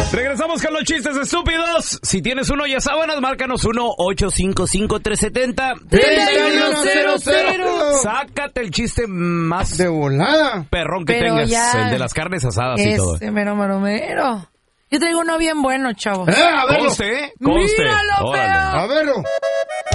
Regresamos con los chistes estúpidos. Si tienes uno, ya sábanas, márcanos 1-855-370-3100. Sácate el chiste más de volada perrón que tengas. Ya, el de las carnes asadas y todo. Mero. Yo traigo uno bien bueno, chavo. A verlo. Conste. Míralo, Órale. A verlo.